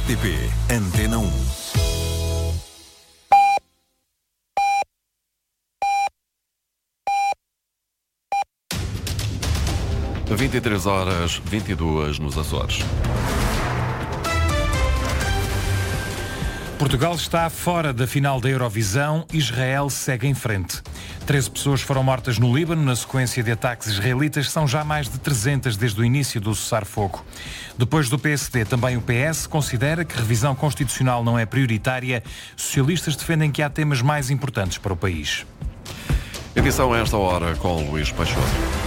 RTP Antena 1. A 23h22 nos Açores. Portugal está fora da final da Eurovisão, Israel segue em frente. 13 pessoas foram mortas no Líbano na sequência de ataques israelitas, são já mais de 300 desde o início do cessar-fogo. Depois do PSD, também o PS considera que revisão constitucional não é prioritária. Socialistas defendem que há temas mais importantes para o país. Edição a esta hora com Luís Peixoto.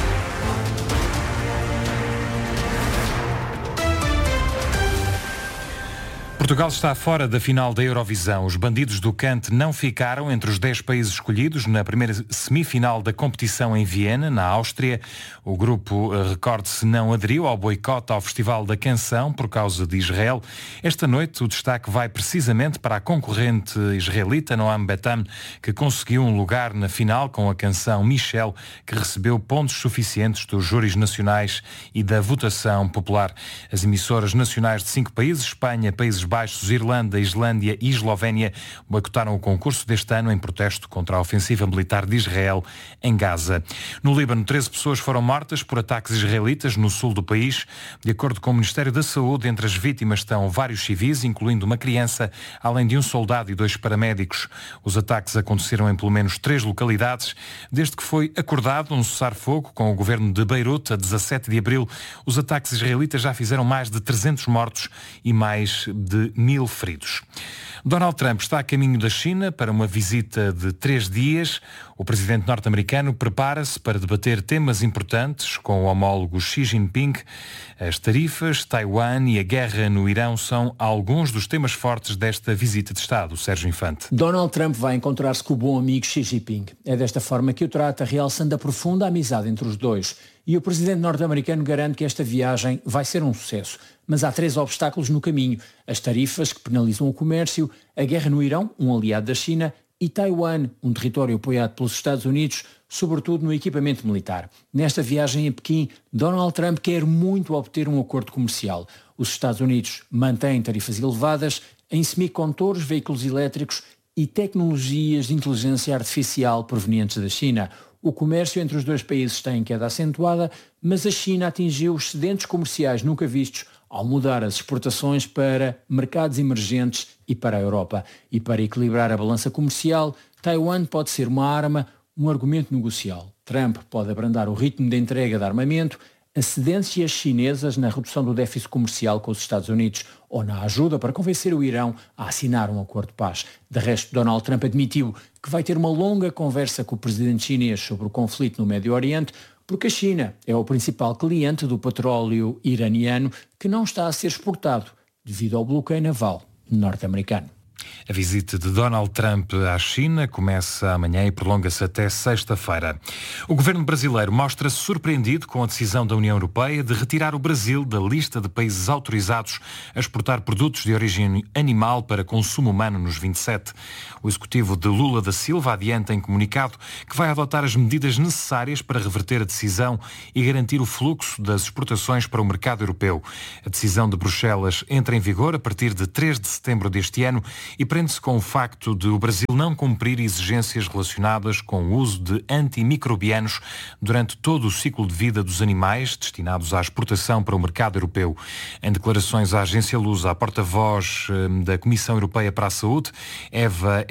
Portugal está fora da final da Eurovisão. Os bandidos do Cante não ficaram entre os 10 países escolhidos na primeira semifinal da competição em Viena, na Áustria. O grupo, recorde-se, não aderiu ao boicote ao Festival da Canção por causa de Israel. Esta noite o destaque vai precisamente para a concorrente israelita Noam Betam, que conseguiu um lugar na final com a canção Michel, que recebeu pontos suficientes dos júris nacionais e da votação popular. As emissoras nacionais de 5 países, Espanha, Países Baixos, Irlanda, Islândia e Eslovénia, boicotaram o concurso deste ano em protesto contra a ofensiva militar de Israel em Gaza. No Líbano, 13 pessoas foram mortas por ataques israelitas no sul do país. De acordo com o Ministério da Saúde, entre as vítimas estão vários civis, incluindo uma criança, além de um soldado e 2 paramédicos. Os ataques aconteceram em pelo menos 3 localidades. Desde que foi acordado um cessar-fogo com o governo de Beirute, a 17 de abril, os ataques israelitas já fizeram mais de 300 mortos e mais de 1000 feridos. Donald Trump está a caminho da China para uma visita de 3 dias. O presidente norte-americano prepara-se para debater temas importantes com o homólogo Xi Jinping. As tarifas, Taiwan e a guerra no Irão são alguns dos temas fortes desta visita de Estado. Sérgio Infante. Donald Trump vai encontrar-se com o bom amigo Xi Jinping. É desta forma que o trata, realçando a profunda amizade entre os dois. E o presidente norte-americano garante que esta viagem vai ser um sucesso. Mas há 3 obstáculos no caminho. As tarifas, que penalizam o comércio, a guerra no Irão, um aliado da China, e Taiwan, um território apoiado pelos Estados Unidos, sobretudo no equipamento militar. Nesta viagem a Pequim, Donald Trump quer muito obter um acordo comercial. Os Estados Unidos mantêm tarifas elevadas em semicondutores, veículos elétricos e tecnologias de inteligência artificial provenientes da China. O comércio entre os 2 países está em queda acentuada, mas a China atingiu excedentes comerciais nunca vistos ao mudar as exportações para mercados emergentes e para a Europa. E para equilibrar a balança comercial, Taiwan pode ser uma arma, um argumento negocial. Trump pode abrandar o ritmo de entrega de armamento, as cedências chinesas na redução do déficit comercial com os Estados Unidos ou na ajuda para convencer o Irão a assinar um acordo de paz. De resto, Donald Trump admitiu que vai ter uma longa conversa com o presidente chinês sobre o conflito no Médio Oriente, porque a China é o principal cliente do petróleo iraniano que não está a ser exportado devido ao bloqueio naval norte-americano. A visita de Donald Trump à China começa amanhã e prolonga-se até sexta-feira. O governo brasileiro mostra-se surpreendido com a decisão da União Europeia de retirar o Brasil da lista de países autorizados a exportar produtos de origem animal para consumo humano nos 27. O executivo de Lula da Silva adianta em comunicado que vai adotar as medidas necessárias para reverter a decisão e garantir o fluxo das exportações para o mercado europeu. A decisão de Bruxelas entra em vigor a partir de 3 de setembro deste ano e prende-se com o facto de o Brasil não cumprir exigências relacionadas com o uso de antimicrobianos durante todo o ciclo de vida dos animais destinados à exportação para o mercado europeu. Em declarações à agência Lusa, a porta-voz da Comissão Europeia para a Saúde, Eva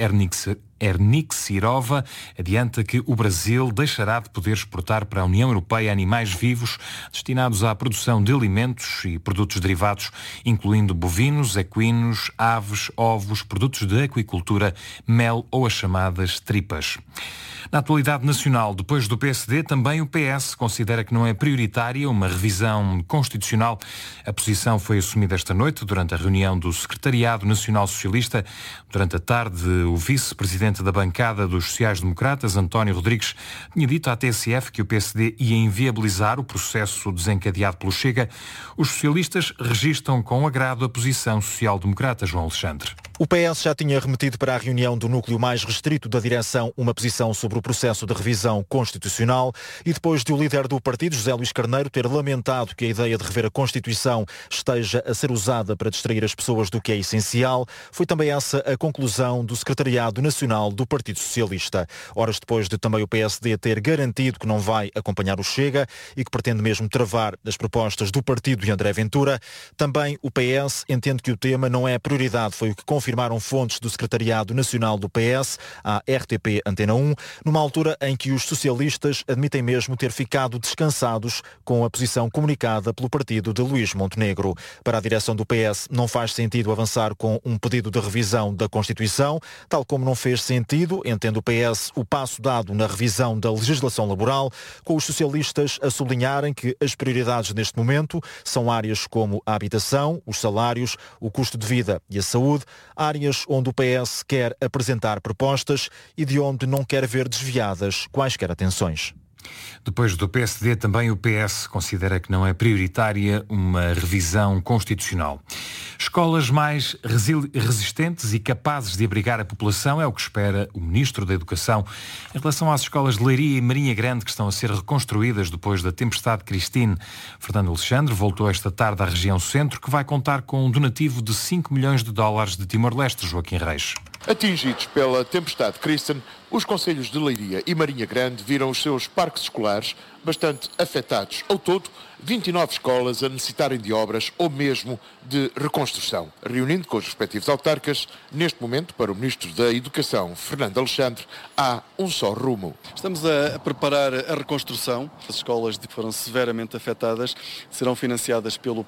Ernikserova, adianta que o Brasil deixará de poder exportar para a União Europeia animais vivos destinados à produção de alimentos e produtos derivados, incluindo bovinos, equinos, aves, ovos, produtos de aquicultura, mel ou as chamadas tripas. Na atualidade nacional, depois do PSD, também o PS considera que não é prioritária uma revisão constitucional. A posição foi assumida esta noite durante a reunião do Secretariado Nacional Socialista. Durante a tarde, o vice-presidente da bancada dos sociais-democratas, António Rodrigues, tinha dito à TSF que o PSD ia inviabilizar o processo desencadeado pelo Chega. Os socialistas registram com agrado a posição social-democrata, João Alexandre. O PS já tinha remetido para a reunião do núcleo mais restrito da direção uma posição sobre o processo de revisão constitucional e depois de o líder do partido, José Luís Carneiro, ter lamentado que a ideia de rever a Constituição esteja a ser usada para distrair as pessoas do que é essencial, foi também essa a conclusão do Secretariado Nacional do Partido Socialista. Horas depois de também o PSD ter garantido que não vai acompanhar o Chega e que pretende mesmo travar as propostas do partido de André Ventura, também o PS entende que o tema não é prioridade, foi o que confirmaram fontes do Secretariado Nacional do PS à RTP Antena 1, numa altura em que os socialistas admitem mesmo ter ficado descansados com a posição comunicada pelo partido de Luís Montenegro. Para a direção do PS não faz sentido avançar com um pedido de revisão da Constituição, tal como não fez sentido, entende o PS, o passo dado na revisão da legislação laboral, com os socialistas a sublinharem que as prioridades neste momento são áreas como a habitação, os salários, o custo de vida e a saúde, áreas onde o PS quer apresentar propostas e de onde não quer ver desviadas quaisquer atenções. Depois do PSD, também o PS considera que não é prioritária uma revisão constitucional. Escolas mais resistentes e capazes de abrigar a população é o que espera o Ministro da Educação em relação às escolas de Leiria e Marinha Grande que estão a ser reconstruídas depois da tempestade Christine. Fernando Alexandre voltou esta tarde à região centro, que vai contar com um donativo de 5 milhões de dólares de Timor-Leste, Joaquim Reis. Atingidos pela tempestade Christine, os concelhos de Leiria e Marinha Grande viram os seus parques escolares bastante afetados. Ao todo, 29 escolas a necessitarem de obras ou mesmo de reconstrução. Reunindo com os respectivos autarcas, neste momento, para o Ministro da Educação, Fernando Alexandre, há um só rumo. Estamos a preparar a reconstrução. As escolas que foram severamente afetadas serão financiadas pelo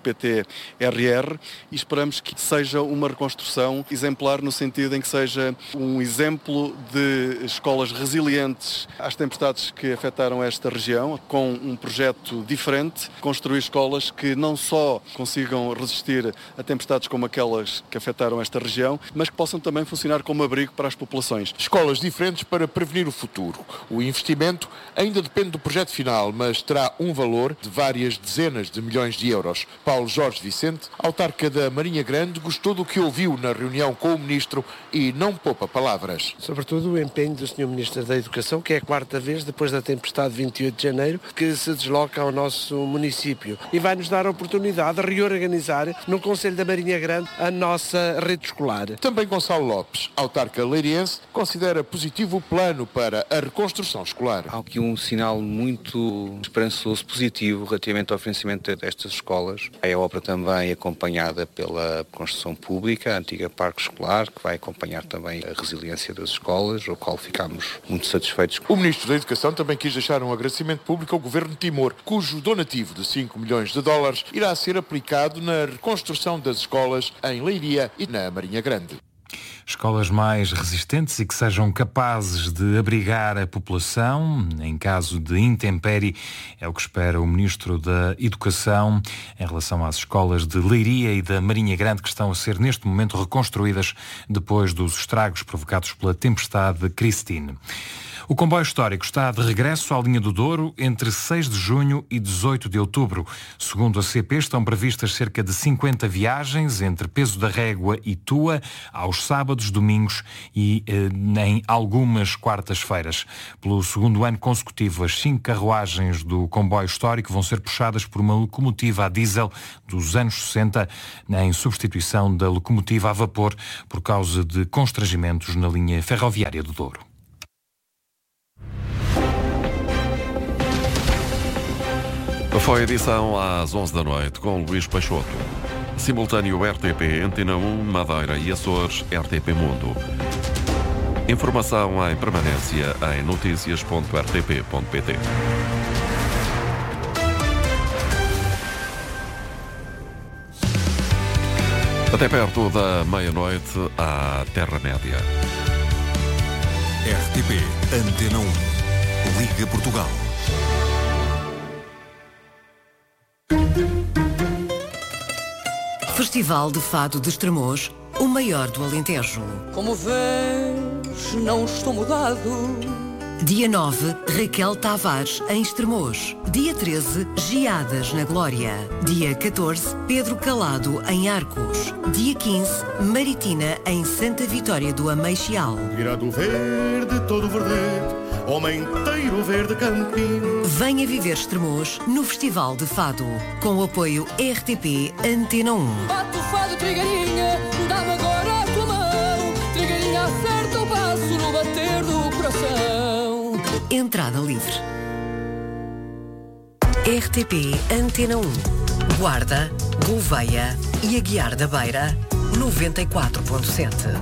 PTRR e esperamos que seja uma reconstrução exemplar no sentido em que seja um exemplo de escolas resilientes às tempestades que afetaram esta região, com um projeto diferente, construir escolas que não só consigam resistir a tempestades como aquelas que afetaram esta região, mas que possam também funcionar como abrigo para as populações. Escolas diferentes para prevenir o futuro. O investimento ainda depende do projeto final, mas terá um valor de várias dezenas de milhões de euros. Paulo Jorge Vicente, autarca da Marinha Grande, gostou do que ouviu na reunião com o Ministro e não poupa palavras. Sobretudo o empenho do Sr. Ministro da Educação, que é a quarta vez, depois da tempestade de 28 de janeiro, que se desloca ao nosso município e vai nos dar a oportunidade de reorganizar no Concelho da Marinha Grande a nossa rede escolar. Também Gonçalo Lopes, autarca leiriense, considera positivo o plano para a reconstrução escolar. Há aqui um sinal muito esperançoso, positivo, relativamente ao financiamento destas escolas. É a obra também acompanhada pela construção pública, a antiga parque escolar, que vai acompanhar também a resiliência das escolas, o qual ficamos muito satisfeitos. O Ministro da Educação também quis deixar um agradecimento público ao Governo de Timor, cujo donativo de 5 milhões de dólares irá ser aplicado na reconstrução das escolas em Leiria e na Marinha Grande. Escolas mais resistentes e que sejam capazes de abrigar a população em caso de intempérie é o que espera o Ministro da Educação em relação às escolas de Leiria e da Marinha Grande que estão a ser neste momento reconstruídas depois dos estragos provocados pela tempestade Christine. O comboio histórico está de regresso à linha do Douro entre 6 de junho e 18 de outubro. Segundo a CP, estão previstas cerca de 50 viagens entre Peso da Régua e Tua, aos sábados, domingos e em algumas quartas-feiras. Pelo segundo ano consecutivo, as 5 carruagens do comboio histórico vão ser puxadas por uma locomotiva a diesel dos anos 60, em substituição da locomotiva a vapor, por causa de constrangimentos na linha ferroviária do Douro. Foi a edição às 11 da noite com Luís Peixoto. Simultâneo RTP, Antena 1, Madeira e Açores, RTP Mundo. Informação em permanência em noticias.rtp.pt. Até perto da meia-noite à Terra-média. RTP Antena 1. Liga Portugal. Festival de Fado de Estremoz, o maior do Alentejo. Como vês, não estou mudado. Dia 9, Raquel Tavares, em Estremoz. Dia 13, Geadas na Glória. Dia 14, Pedro Calado em Arcos. Dia 15, Maritina em Santa Vitória do Ameixal. Virado verde, todo verdete, homem inteiro verde campino. Venha viver Estremoz no Festival de Fado, com o apoio RTP Antena 1. Bate o fado, Trigueirinha, dá-me agora a tua mão. Trigueirinha, acerta o passo no bater do coração. Entrada livre. RTP Antena 1. Guarda, Gouveia e Aguiar da Beira, 94.7.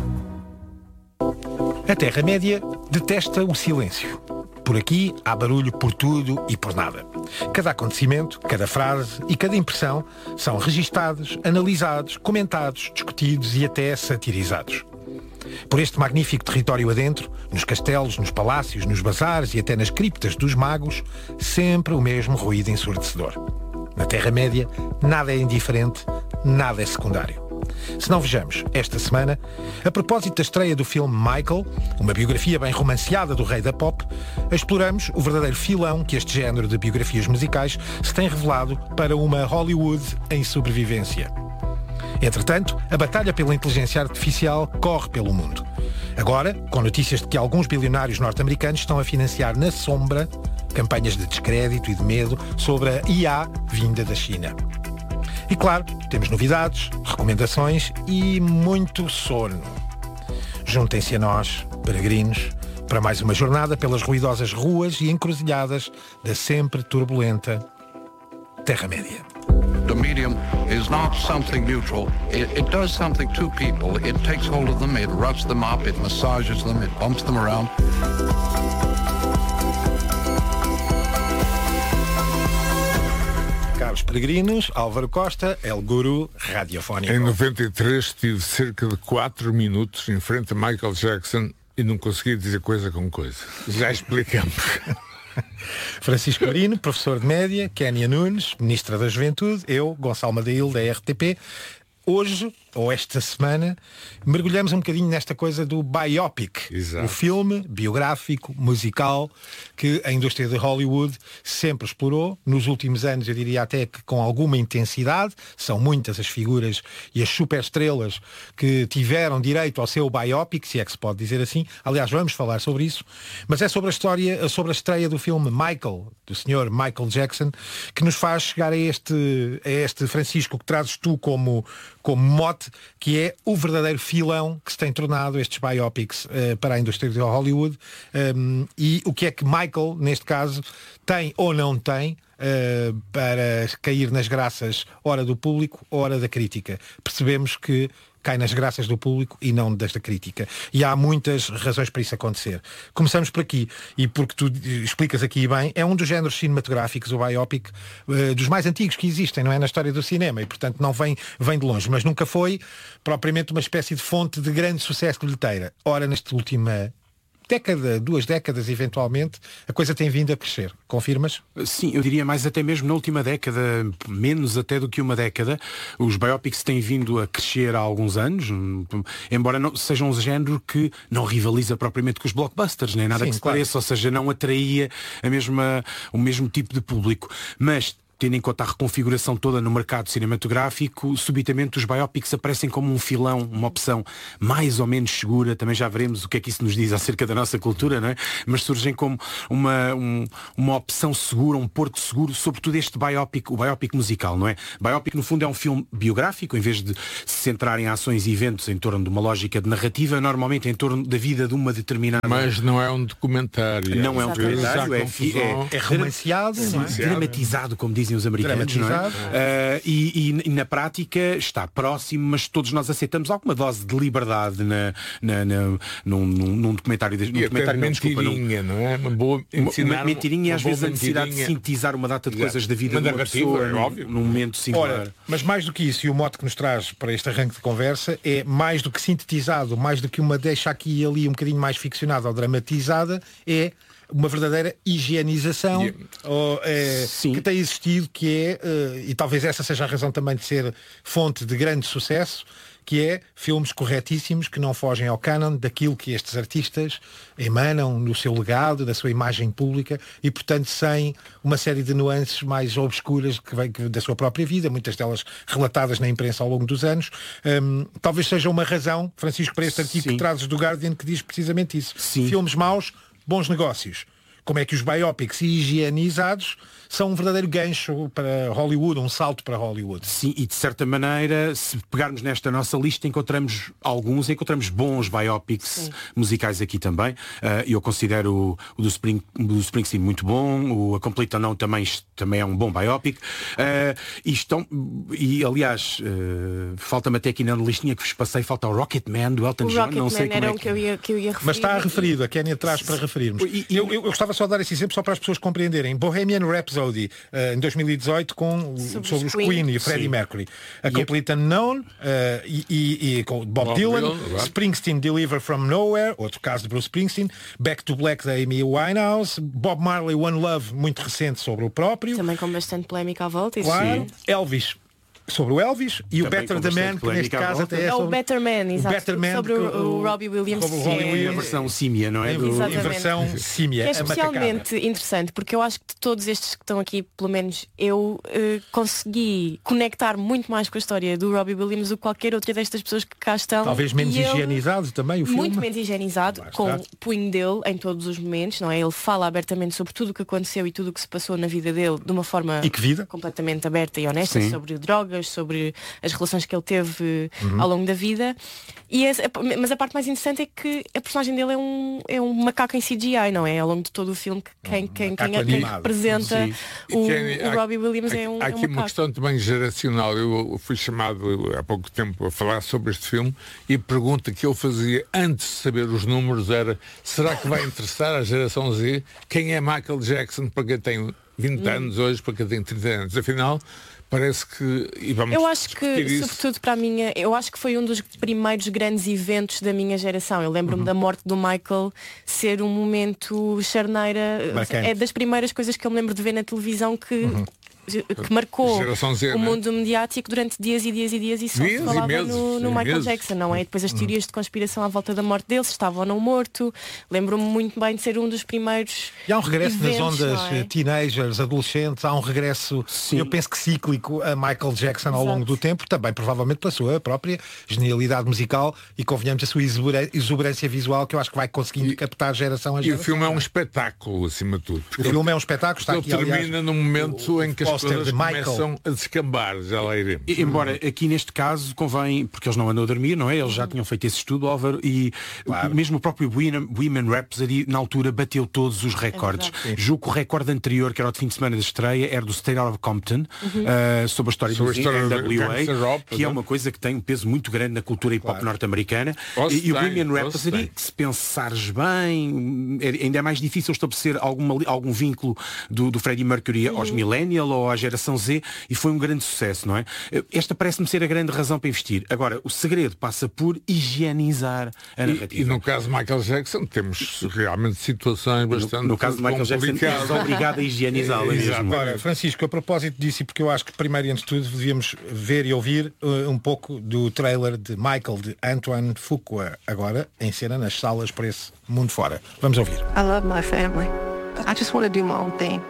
A Terra-média detesta o silêncio. Por aqui há barulho por tudo e por nada. Cada acontecimento, cada frase e cada impressão são registados, analisados, comentados, discutidos e até satirizados. Por este magnífico território adentro, nos castelos, nos palácios, nos bazares e até nas criptas dos magos, sempre o mesmo ruído ensurdecedor. Na Terra-média, nada é indiferente, nada é secundário. Se não vejamos, esta semana, a propósito da estreia do filme Michael, uma biografia bem romanceada do rei da pop, exploramos o verdadeiro filão que este género de biografias musicais se tem revelado para uma Hollywood em sobrevivência. Entretanto, a batalha pela inteligência artificial corre pelo mundo. Agora, com notícias de que alguns bilionários norte-americanos estão a financiar na sombra campanhas de descrédito e de medo sobre a IA vinda da China. E claro, temos novidades, recomendações e muito sono. Juntem-se a nós, peregrinos, para mais uma jornada pelas ruidosas ruas e encruzilhadas da sempre turbulenta Terra-média. The medium is not something neutral. It does something to people. It takes hold of them, it roughs them up, it massages them, it bumps them around. Caros peregrinos, Álvaro Costa, El Guru Radiofónico. Em 93 estive cerca de 4 minutos em frente a Michael Jackson e não consegui dizer coisa com coisa. Já explicamos. Francisco Marino, professor de média, Kénia Nunes, ministra da Juventude, eu, Gonçalo Madail, da RTP. Hoje, ou esta semana, mergulhamos um bocadinho nesta coisa do biopic. Exato. O filme biográfico, musical, que a indústria de Hollywood sempre explorou. Nos últimos anos, eu diria até que com alguma intensidade. São muitas as figuras e as superestrelas que tiveram direito ao seu biopic, se é que se pode dizer assim. Aliás, vamos falar sobre isso. Mas é sobre a história, sobre a estreia do filme Michael, do Sr. Michael Jackson, que nos faz chegar a este Francisco, que trazes tu como mote, que é o verdadeiro filão que se tem tornado estes biopics para a indústria de Hollywood, e o que é que Michael, neste caso, tem ou não tem para cair nas graças ora do público, ora da crítica. Percebemos que cai nas graças do público e não das da crítica. E há muitas razões para isso acontecer. Começamos por aqui, e porque tu explicas aqui bem, é um dos géneros cinematográficos, o biopic, dos mais antigos que existem, não é? Na história do cinema, e portanto não vem de longe, mas nunca foi propriamente uma espécie de fonte de grande sucesso de bilheteira. Ora, nesta última década, 2 décadas eventualmente, a coisa tem vindo a crescer. Confirmas? Sim, eu diria mais até mesmo na última década, menos até do que uma década. Os biopics têm vindo a crescer há alguns anos, embora não sejam um género que não rivaliza propriamente com os blockbusters, nem nada. Sim, que se pareça, ou seja, não atraía o mesmo tipo de público. Mas tendo em conta a reconfiguração toda no mercado cinematográfico, subitamente os biopics aparecem como um filão, uma opção mais ou menos segura. Também já veremos o que é que isso nos diz acerca da nossa cultura, não é? Mas surgem como uma opção segura, um porto seguro, sobretudo este biopic, o biopic musical, não é? Biopic, no fundo, é um filme biográfico, em vez de se centrar em ações e eventos em torno de uma lógica de narrativa, normalmente em torno da vida de uma determinada... Mas não é um documentário. Não é um documentário, é romanceado, não é? Dramatizado, como dizem os americanos, não é? E na prática está próximo, mas todos nós aceitamos alguma dose de liberdade num documentário. Não é? Uma boa mentirinha e às vezes a necessidade de sintetizar uma data de coisas da vida de uma pessoa, num momento singular. Ora, mas mais do que isso, e o mote que nos traz para este arranque de conversa é mais do que sintetizado, mais do que uma deixa aqui e ali um bocadinho mais ficcionada ou dramatizada, é uma verdadeira higienização que tem existido, que é, e talvez essa seja a razão também de ser fonte de grande sucesso, que é filmes corretíssimos que não fogem ao canon daquilo que estes artistas emanam no seu legado, da sua imagem pública e, portanto, sem uma série de nuances mais obscuras que vem da sua própria vida, muitas delas relatadas na imprensa ao longo dos anos. Talvez seja uma razão, Francisco, para este artigo que trazes do Guardian, que diz precisamente isso. Filmes maus, bons negócios. Como é que os biopics higienizados são um verdadeiro gancho para Hollywood, um salto para Hollywood. Sim, e de certa maneira, se pegarmos nesta nossa lista, encontramos bons biopics musicais aqui também. Eu considero o do Springsteen muito bom, o A Complete Unknown também é um bom biopic. Aliás, falta-me até aqui na listinha que vos passei, falta o Rocketman do Elton John. Não sei como é que eu ia referir. Mas está referido, a Kénia traz para referirmos. Eu gostava só de dar esse exemplo só para as pessoas compreenderem. Bohemian Rhapsody, em 2018, sobre os Queen e Freddie Mercury. A Complete Unknown, e com Bob Dylan. Springsteen, Deliver From Nowhere, outro caso de Bruce Springsteen. Back to Black, da Amy Winehouse. Bob Marley, One Love, muito recente, sobre o próprio. Também com bastante polémica à volta. Claro. Elvis, sobre o Elvis, e também o Better the Man, que neste caso até é sobre... o Better Man, exato, sobre o Robbie Williams. A versão símia, não é? A versão símia. Que é especialmente interessante, porque eu acho que de todos estes que estão aqui, pelo menos eu consegui conectar muito mais com a história do Robbie Williams do que qualquer outra destas pessoas que cá estão. Talvez menos higienizado também o filme. Muito menos higienizado, com o punho dele em todos os momentos, não é? Ele fala abertamente sobre tudo o que aconteceu e tudo o que se passou na vida dele de uma forma completamente aberta e honesta, sobre drogas, sobre as relações que ele teve ao longo da vida. Mas a parte mais interessante é que a personagem dele é um macaco em CGI, não é? Ao longo de todo o filme, quem representa o Robbie Williams é um macaco. Há aqui uma questão também geracional. Eu fui chamado há pouco tempo a falar sobre este filme e a pergunta que eu fazia antes de saber os números era: será que vai interessar a geração Z quem é Michael Jackson para quem tem 20 anos hoje, para quem tem 30 anos? Afinal, parece que... eu acho que, sobretudo para a minha... Eu acho que foi um dos primeiros grandes eventos da minha geração. Eu lembro-me da morte do Michael ser um momento charneira. É das primeiras coisas que eu me lembro de ver na televisão que marcou o mundo mediático durante dias e dias e dias, e só se falava no Michael Jackson, não é? E depois as teorias de conspiração à volta da morte dele, se estava ou não morto. Lembro-me muito bem de ser um dos primeiros. E há um regresso nas ondas teenagers, adolescentes, há um regresso, eu penso que cíclico, a Michael Jackson ao longo do tempo, também provavelmente pela sua própria genialidade musical e, convenhamos, a sua exuberância visual, que eu acho que vai conseguindo captar geração a geração. E o filme é um espetáculo, acima de tudo. O filme é um espetáculo, está aqui, termina num momento em que as coisas começam a descambar, já lá iremos. Embora aqui neste caso convém, porque eles não andam a dormir, não é? Eles já tinham feito esse estudo, Álvaro, e mesmo o próprio Bohemian Rhapsody na altura bateu todos os recordes. Julgo que o recorde anterior, que era o de fim de semana da estreia, era do State of Compton, sobre a história do NWA, que é uma coisa que tem um peso muito grande na cultura hip-hop norte-americana. E o Bohemian Rhapsody, se pensares bem, ainda é mais difícil estabelecer algum vínculo do Freddie Mercury aos millennial ou à geração Z, e foi um grande sucesso, não é? Esta parece-me ser a grande razão para investir. Agora, o segredo passa por higienizar a narrativa. E no caso de Michael Jackson temos realmente situações bastante no caso de Michael Jackson é obrigado a higienizá-la mesmo. Agora, Francisco, a propósito disso, e porque eu acho que primeiro e antes de tudo devíamos ver e ouvir um pouco do trailer de Michael, de Antoine Fuqua, agora em cena nas salas por esse mundo fora. Vamos ouvir. I love my family. I just want to do my own thing.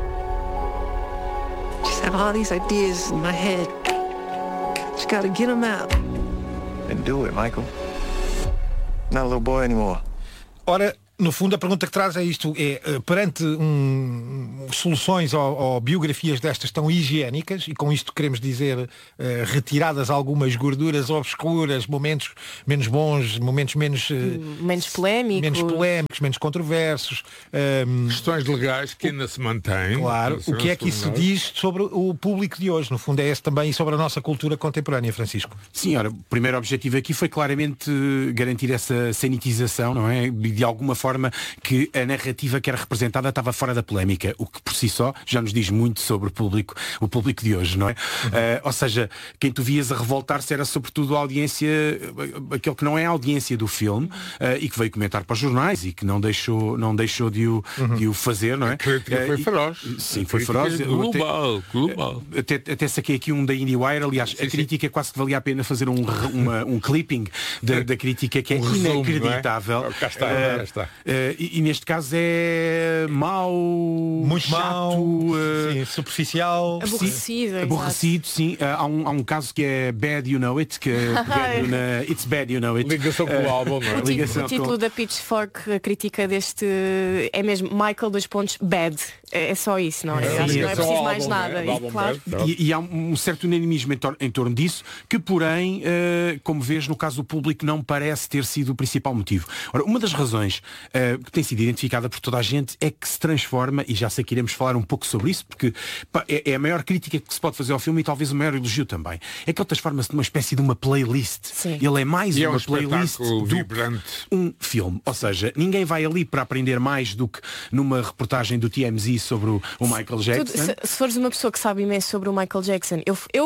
Just have all these ideas in my head. Just gotta get them out. Then do it, Michael. Not a little boy anymore. Ora, no fundo, a pergunta que traz é isto, perante soluções ou biografias destas tão higiênicas, e com isto queremos dizer retiradas algumas gorduras obscuras, momentos menos bons, momentos menos polémicos, menos controversos. Questões legais que ainda se mantêm. Claro, o que é que isso diz sobre o público de hoje? No fundo é esse também, e sobre a nossa cultura contemporânea, Francisco. Sim, ora, o primeiro objetivo aqui foi claramente garantir essa sanitização, não é? De alguma forma forma que a narrativa que era representada estava fora da polémica, o que por si só já nos diz muito sobre o público de hoje, não é? Ou seja, quem tu vias a revoltar-se era sobretudo a audiência, aquele que não é a audiência do filme, e que veio comentar para os jornais e que não deixou de o fazer, não é? A crítica foi feroz. Sim, foi feroz. Global. Até saquei aqui um da IndieWire, aliás, a crítica quase que valia a pena fazer um clipping da crítica, que é inacreditável. Resumo, cá está. E neste caso é mau, muito chato, mau, superficial, aborrecido, sim. Há um caso que é Bad You Know It, que pegando na It's Bad You Know It. Ligação com o álbum, não é? O título da Pitchfork, a crítica deste é mesmo Michael Bad. É só isso, não é? Acho que não é preciso mais nada. Claro. E há um certo unanimismo em torno disso, que porém, como vês, no caso do público, não parece ter sido o principal motivo. Ora, uma das razões que tem sido identificada por toda a gente é que se transforma, e já sei que iremos falar um pouco sobre isso, porque é a maior crítica que se pode fazer ao filme e talvez o maior elogio também. É que ele transforma-se numa espécie de uma playlist. Sim. Ele é mais uma playlist do vibrante. Um filme. Ou seja, ninguém vai ali para aprender mais do que numa reportagem do TMZ sobre o Michael Jackson. Se fores uma pessoa que sabe imenso sobre o Michael Jackson,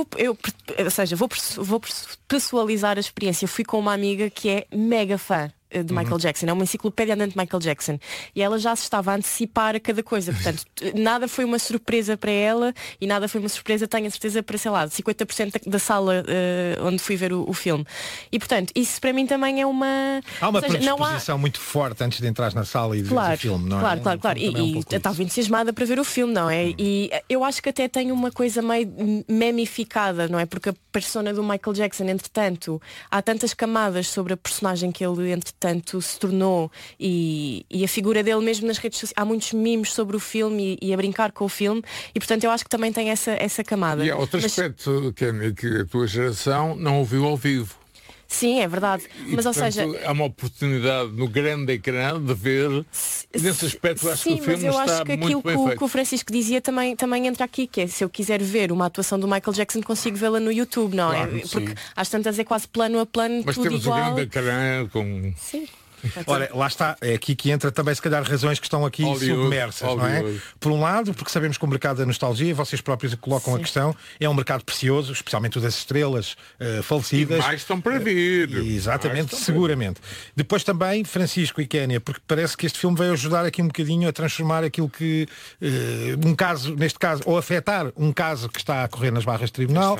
ou seja, vou pessoalizar a experiência. Eu fui com uma amiga que é mega fã de Michael Jackson, é uma enciclopédia andante de Michael Jackson, e ela já se estava a antecipar a cada coisa, portanto nada foi uma surpresa para ela e nada foi uma surpresa, tenho a certeza, para, sei lá, 50% da sala onde fui ver o filme, e portanto isso para mim também é uma... Há uma predisposição muito forte antes de entrar na sala e ver o filme, não é? Claro, e estava entusiasmada para ver o filme, não é? E eu acho que até tem uma coisa meio memificada, não é? Porque a persona do Michael Jackson, entretanto, há tantas camadas sobre a personagem que ele, entretanto, se tornou, e a figura dele mesmo nas redes sociais, há muitos memes sobre o filme e a brincar com o filme, e portanto eu acho que também tem essa camada. E há outro aspecto, Kenny, que a tua geração não ouviu ao vivo. Sim, é verdade. Mas, portanto, ou seja, há uma oportunidade no grande ecrã de ver. Nesse aspecto, acho que o filme está muito bem feito. Sim, mas eu acho que aquilo que o Francisco dizia também entra aqui, que é, se eu quiser ver uma atuação do Michael Jackson, consigo vê-la no YouTube, não é? Porque às tantas é quase plano a plano, mas tudo temos igual. o grande ecrã com... Sim. Ora, lá está, é aqui que entra também se calhar razões que estão aqui submersas, não é? Por um lado, porque sabemos que o mercado da nostalgia, vocês próprios colocam a questão, é um mercado precioso, especialmente o das estrelas falecidas. E mais estão para vir. Exatamente, seguramente. Depois também, Francisco e Kénia, porque parece que este filme veio ajudar aqui um bocadinho a transformar aquilo que, um caso, neste caso, ou afetar um caso que está a correr nas barras de tribunal,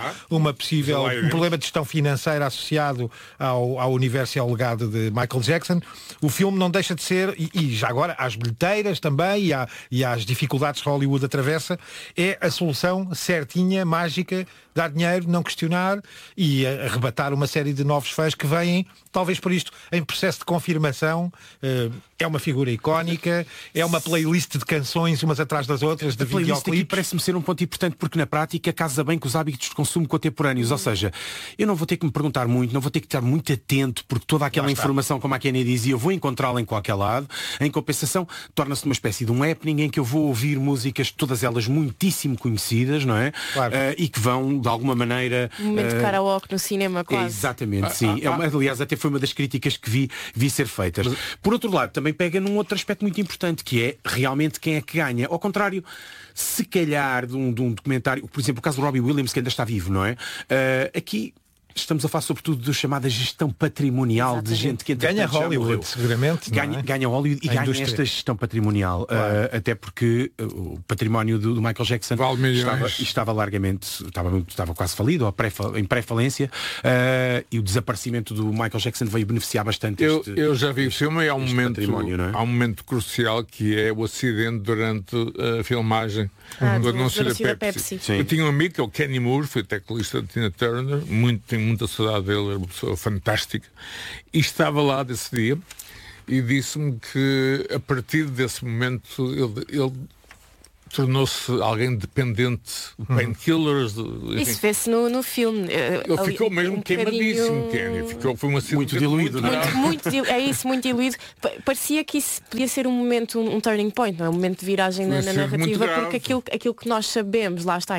um problema de gestão financeira associado ao universo e ao legado de Michael Jackson. O filme não deixa de ser, e já agora às bilheteiras também e às dificuldades que Hollywood atravessa, é a solução certinha, mágica, dar dinheiro, não questionar e arrebatar uma série de novos fãs que vêm, talvez por isto, em processo de confirmação. É uma figura icónica, é uma playlist de canções umas atrás das outras, de videoclipes. A playlist aqui parece-me ser um ponto importante, porque na prática casa bem com os hábitos de consumo contemporâneos, ou seja, eu não vou ter que me perguntar muito, não vou ter que estar muito atento, porque toda aquela informação, como a Kenny dizia, eu vou encontrá-la em qualquer lado. Em compensação, torna-se uma espécie de um happening em que eu vou ouvir músicas, todas elas muitíssimo conhecidas, não é? Claro. E que vão, de alguma maneira... Um momento de karaoke no cinema, quase. Exatamente, sim. Aliás, até foi uma das críticas que vi ser feitas. Por outro lado, também pega num outro aspecto muito importante, que é realmente quem é que ganha. Ao contrário, se calhar de um documentário, por exemplo, o caso do Robbie Williams, que ainda está vivo, não é? Aqui estamos a falar sobretudo da chamada gestão patrimonial. Exatamente. De gente que ganha Hollywood, seguramente. Ganha Hollywood e ganha esta gestão patrimonial. Claro. Até porque o património do Michael Jackson estava largamente, estava quase falido, ou em pré-falência, e o desaparecimento do Michael Jackson veio beneficiar bastante eu já vi o filme e há um momento crucial, que é o acidente durante a filmagem do anúncio da Pepsi. Eu tinha um amigo que é o Kenny Moore, foi teclista de Tina Turner, tenho muita saudade dele, era uma pessoa fantástica, e estava lá desse dia e disse-me que a partir desse momento ele tornou-se alguém dependente de painkillers. Isso vê-se no filme. Ele ficou mesmo queimadíssimo, Kenny. Foi um acidente muito diluído, é isso, muito diluído. Parecia que isso podia ser um momento, um turning point, não é? Um momento de viragem na narrativa, porque aquilo que nós sabemos, lá está, enquanto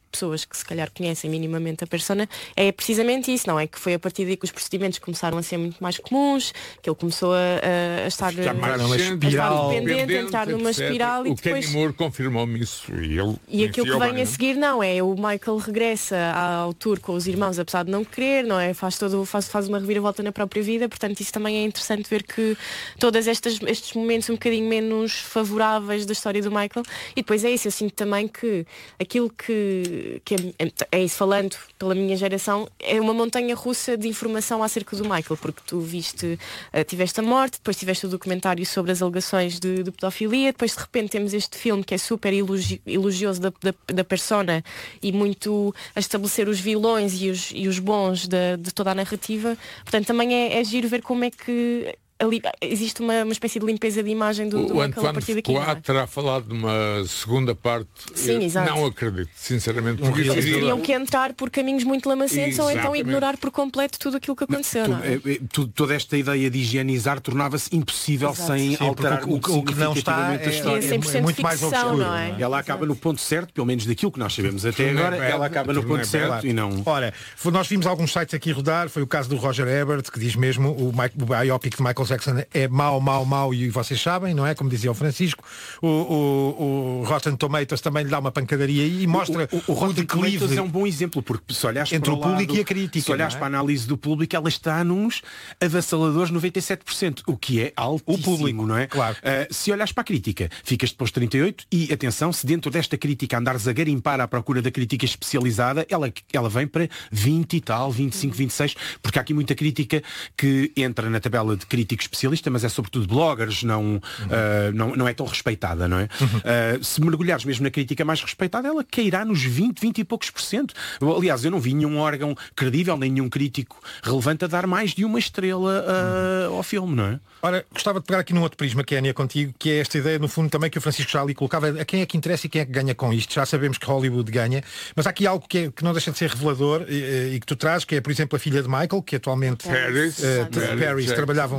pessoas que se calhar conhecem minimamente a persona, é precisamente isso, não é? Que foi a partir daí que os procedimentos começaram a ser muito mais comuns, que ele começou a estar dependente, a entrar numa espiral e depois... O Kenny Moore confirmou-me isso e aquilo que vem a seguir não é, o Michael regressa ao tour com os irmãos apesar de não querer, não é? Faz uma reviravolta na própria vida, portanto isso também é interessante ver que todos estes momentos um bocadinho menos favoráveis da história do Michael. E depois é isso, eu sinto também que aquilo que é isso, falando pela minha geração, é uma montanha russa de informação acerca do Michael, porque tu tiveste a morte, depois tiveste o documentário sobre as alegações de pedofilia, depois de repente temos este filme que é super elogioso da persona e muito a estabelecer os vilões e os bons de toda a narrativa. Portanto, também é giro ver como é que existe uma espécie de limpeza de imagem do Michael a partir daqui. O terá falado de uma segunda parte. Sim, exato. Não acredito, sinceramente. Eles teriam que entrar por caminhos muito lamacentos ou então ignorar por completo tudo aquilo que aconteceu. Toda esta ideia de higienizar tornava-se impossível sem alterar o que não está é muito mais obscuro. Não é? Ela acaba no ponto certo, pelo menos daquilo que nós sabemos até agora, ela acaba no ponto certo e não... Ora, nós vimos alguns sites aqui rodar, foi o caso do Roger Ebert, que diz mesmo o biopic de Michael Jackson é mau e vocês sabem, não é? Como dizia o Francisco. O Rotten Tomatoes também lhe dá uma pancadaria e mostra o Rotten Tomatoes é um bom exemplo, porque se olhares entre o público e a crítica, se olhares para a análise do público, ela está nos avassaladores 97%, o que é altíssimo, o público, não é? Claro. Se olhares para a crítica, ficas depois 38 e, atenção, se dentro desta crítica andares a garimpar à procura da crítica especializada, ela vem para 20 e tal, 25, 26, porque há aqui muita crítica que entra na tabela de crítico especialista, mas é sobretudo bloggers, não é tão respeitada, não é? Se mergulhares mesmo na crítica mais respeitada, ela cairá nos 20 e poucos %. Aliás, eu não vi nenhum órgão credível, nem nenhum crítico relevante a dar mais de uma estrela ao filme, não é? Ora, gostava de pegar aqui num outro prisma, Kénia, contigo, que é esta ideia, no fundo, também que o Francisco já ali colocava, a quem é que interessa e quem é que ganha com isto. Já sabemos que Hollywood ganha, mas há aqui algo que não deixa de ser revelador e que tu trazes, que é, por exemplo, a filha de Michael, que atualmente Paris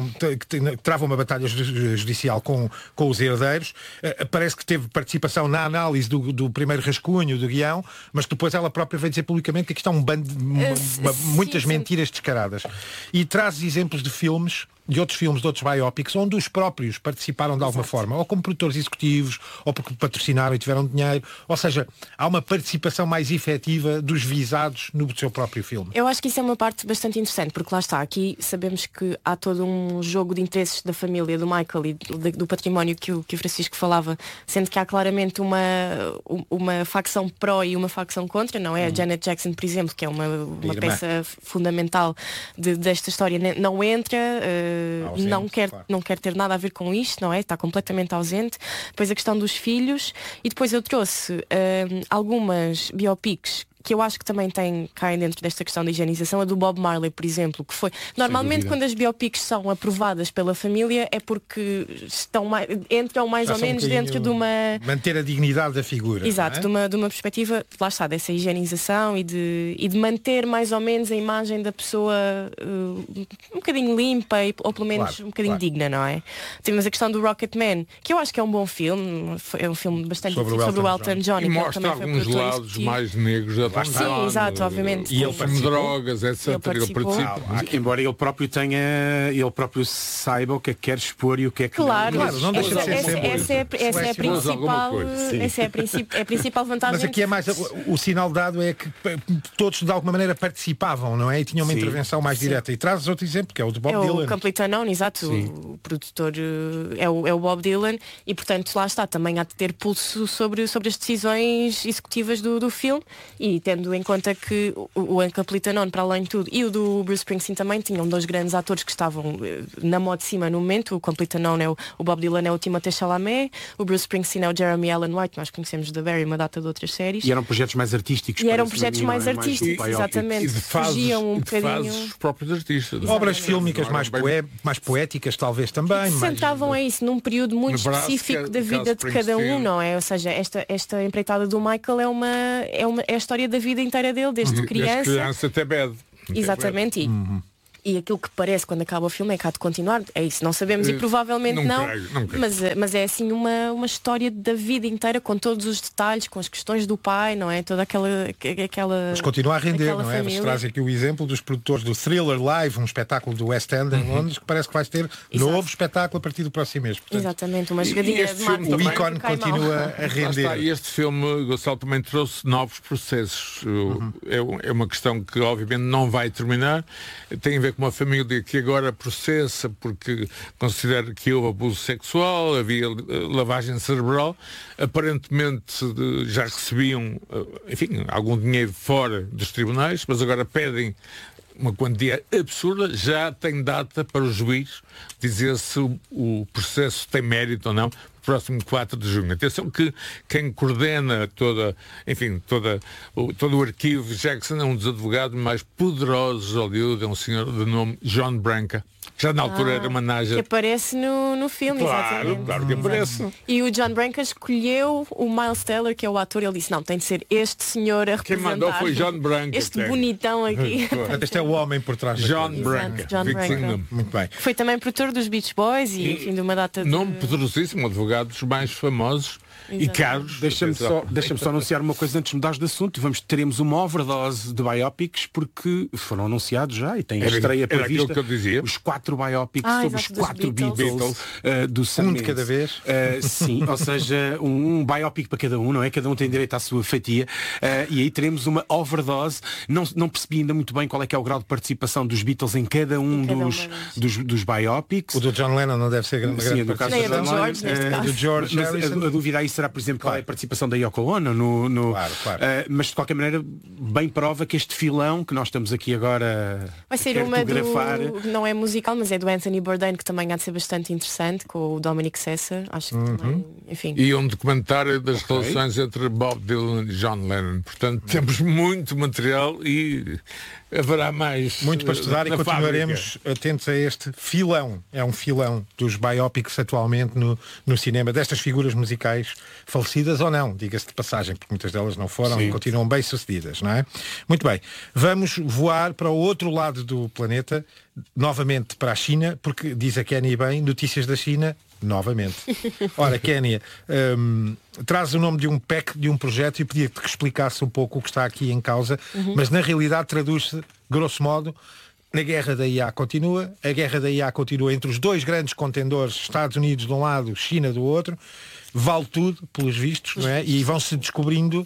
trava uma batalha judicial com os herdeiros. Parece que teve participação na análise do primeiro rascunho do guião, mas depois ela própria veio dizer publicamente que aqui está um bando muitas mentiras descaradas. E traz exemplos de filmes, de outros filmes, de outros biopics, onde os próprios participaram de alguma forma, ou como produtores executivos, ou porque patrocinaram e tiveram dinheiro. Ou seja, há uma participação mais efetiva dos visados no seu próprio filme. Eu acho que isso é uma parte bastante interessante, porque lá está, aqui sabemos que há todo um jogo de interesses da família do Michael e do património que o Francisco falava, sendo que há claramente uma facção pró e uma facção contra, não é? A Janet Jackson, por exemplo, que é uma peça fundamental desta história, não entra... ausente, não quer ter nada a ver com isto, não é? Está completamente ausente. Depois a questão dos filhos e depois eu trouxe algumas biopics que eu acho que também caem dentro desta questão da higienização, a do Bob Marley, por exemplo, que foi... Normalmente quando as biopics são aprovadas pela família é porque entram mais ou menos dentro de uma... Manter a dignidade da figura. Exato, é? de uma perspectiva, lá está, dessa higienização e de manter mais ou menos a imagem da pessoa um bocadinho limpa ou pelo menos um bocadinho digna, não é? Temos a questão do Rocketman, que eu acho que é um bom filme, é um filme bastante sobre o Elton John. E mostra alguns lados mais negros da Sim, exato, obviamente. E ele drogas, etc. Embora ele próprio saiba o que é que quer expor e o que é que claro, não deixa de ser essa é a principal vantagem. Mas aqui é mais o sinal dado é que todos de alguma maneira participavam, não é? E tinham uma intervenção mais direta. E trazes outro exemplo, que é o de Bob Dylan. O Complete Unknown, exato. O produtor é o Bob Dylan e portanto lá está, também há de ter pulso sobre as decisões executivas do filme e tendo em conta que o Complete Unknown, para além de tudo, e o do Bruce Springsteen também tinham dois grandes atores que estavam na moda de cima no momento. O Complete Unknown o Bob Dylan é o Timothée Chalamet, o Bruce Springsteen é o Jeremy Allen White, nós conhecemos da Barry, uma data de outras séries. E eram projetos mais artísticos. Exatamente. Fugiam um bocadinho. Os próprios artistas. Obras fílmicas mais poéticas, talvez também. Se centravam a isso num período muito específico da vida de cada um, não é? Ou seja, esta empreitada do Michael é a história da vida inteira dele, desde criança. Desde criança até bad. Exatamente. e aquilo que parece quando acaba o filme é que há de continuar, é isso, não sabemos e provavelmente não, mas é assim uma história da vida inteira, com todos os detalhes, com as questões do pai, não é? Toda aquela mas continua a render, não é? Mas traz aqui o exemplo dos produtores do Thriller Live, um espetáculo do West End em Londres, que parece que vai ter novo espetáculo a partir do próximo mês. Portanto, exatamente, uma jogadinha de marketing. O ícone continua a render. E este filme, Gonçalo, também trouxe novos processos. É uma questão que obviamente não vai terminar. Tem a ver com uma família que agora processa porque considera que houve abuso sexual, havia lavagem cerebral. Aparentemente já recebiam, enfim, algum dinheiro fora dos tribunais, mas agora pedem uma quantia absurda. Já tem data para o juiz dizer se o processo tem mérito ou não, próximo 4 de junho. Atenção que quem coordena todo o arquivo Jackson é um dos advogados mais poderosos de Hollywood, é um senhor de nome John Branca. Já na altura era manager. Que aparece no filme, exatamente. Claro que aparece. E o John Branca escolheu o Miles Teller, que é o ator, ele disse, não, tem de ser este senhor a representar. Quem mandou foi John Branca. Este bonitão aqui. Este é o homem por trás John Branca. Muito bem. Foi também produtor dos Beach Boys e enfim, de uma data de... Nome poderosíssimo, advogado dos mais famosos. E caros. Deixa-me só anunciar uma coisa antes de mudares de assunto. Teremos uma overdose de biopics porque foram anunciados já e tem a estreia prevista. Os 4 biopics sobre os 4 Beatles do Sam Mendes. De cada vez. Sim, ou seja, um biopic para cada um, não é? Cada um tem direito à sua fatia. E aí teremos uma overdose. Não percebi ainda muito bem qual é que é o grau de participação dos Beatles em cada um dos biopics. O do John Lennon não deve ser grande participação. Do George a dúvida aí será, por exemplo, qual é a participação da Yoko Ono Claro. mas de qualquer maneira bem prova que este filão que nós estamos aqui agora vai ser uma não é musical, mas é do Anthony Bourdain, que também há de ser bastante interessante, com o Dominic Sessa, acho que também, enfim. E um documentário das relações entre Bob Dylan e John Lennon. Portanto, temos muito material e haverá mais. Muito para estudar e continuaremos atentos a este filão. É um filão dos biopics atualmente no cinema, destas figuras musicais falecidas ou não, diga-se de passagem, porque muitas delas não foram e continuam bem sucedidas, não é? Muito bem. Vamos voar para o outro lado do planeta, novamente para a China, porque diz a Kénia bem, notícias da China, novamente. Ora, Kénia, traz o nome de um PEC, de um projeto, e pedia-te que explicasse um pouco o que está aqui em causa, mas na realidade traduz-se, grosso modo, a guerra da IA continua. A guerra da IA continua entre os dois grandes contendores, Estados Unidos de um lado, China do outro. Vale tudo, pelos vistos, não é? E vão-se descobrindo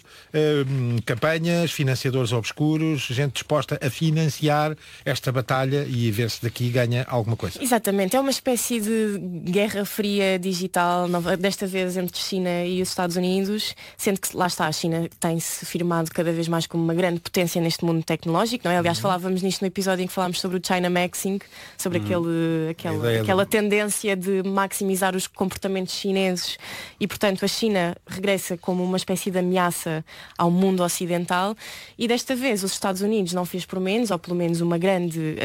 campanhas, financiadores obscuros, gente disposta a financiar esta batalha e a ver se daqui ganha alguma coisa. Exatamente, é uma espécie de guerra fria digital, desta vez entre China e os Estados Unidos, sendo que lá está, a China tem-se firmado cada vez mais como uma grande potência neste mundo tecnológico, não é? Aliás, falávamos nisto no episódio em que falámos sobre o China Maxing, sobre aquela tendência de maximizar os comportamentos chineses. E, portanto, a China regressa como uma espécie de ameaça ao mundo ocidental e desta vez os Estados Unidos não fez por menos, ou pelo menos uma grande...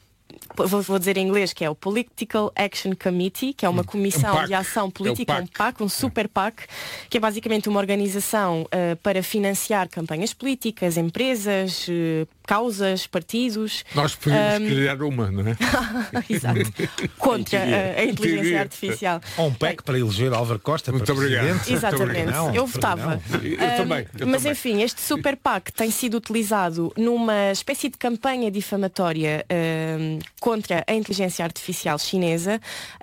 vou dizer em inglês, que é o Political Action Committee, que é uma comissão de ação política, um PAC, um super PAC, que é basicamente uma organização para financiar campanhas políticas, empresas, causas, partidos. Nós podemos criar uma, não é? Exato. Contra a inteligência artificial. Ou um PAC para eleger Álvaro Costa para presidente. Exatamente. Eu votava. Eu também. Mas enfim, este super PAC tem sido utilizado numa espécie de campanha difamatória contra a inteligência artificial chinesa,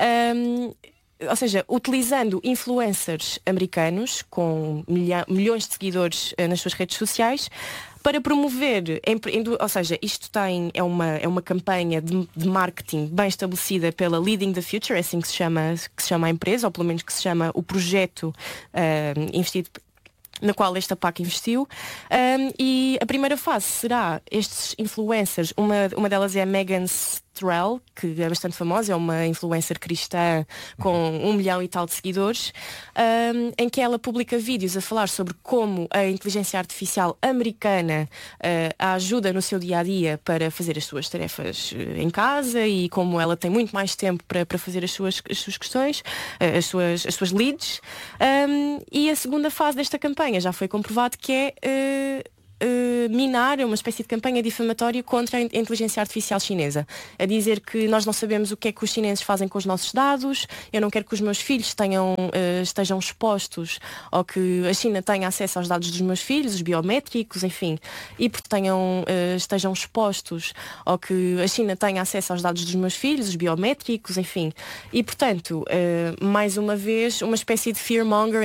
ou seja, utilizando influencers americanos com milhões de seguidores nas suas redes sociais para promover, ou seja, isto é uma campanha de marketing bem estabelecida pela Leading the Future, é assim que se chama a empresa, ou pelo menos que se chama o projeto investido na qual esta PAC investiu, e a primeira fase será estes influencers, uma delas é a Megan Strell, que é bastante famosa, é uma influencer cristã com 1 milhão e tal de seguidores, em que ela publica vídeos a falar sobre como a inteligência artificial americana a ajuda no seu dia-a-dia para fazer as suas tarefas em casa e como ela tem muito mais tempo para fazer as suas questões, as suas leads. E a segunda fase desta campanha já foi comprovado que é minar uma espécie de campanha difamatória contra a inteligência artificial chinesa, a dizer que nós não sabemos o que é que os chineses fazem com os nossos dados, eu não quero que os meus filhos estejam expostos ou que a China tenha acesso aos dados dos meus filhos, os biométricos, enfim, e porque estejam expostos ou que a China tenha acesso aos dados dos meus filhos, os biométricos, enfim, e portanto, mais uma vez, uma espécie de fearmonger